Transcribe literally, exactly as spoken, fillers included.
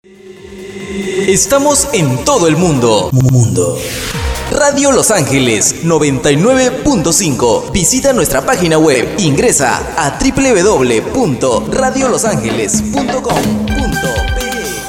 Estamos en todo el mundo. Mundo. Radio Los Ángeles noventa y nueve punto cinco. Visita nuestra página web. Ingresa a doble u doble u doble u punto radio los ángeles punto com.